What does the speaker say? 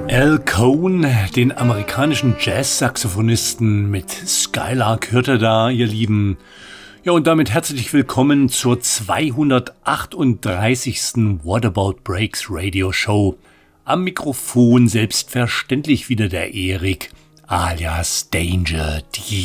Al Cohn, den amerikanischen Jazz-Saxophonisten mit Skylark hört er da, ihr Lieben. Ja, und damit herzlich willkommen zur 238. What About Breaks Radio Show. Am Mikrofon selbstverständlich wieder der Erik, alias Danger D.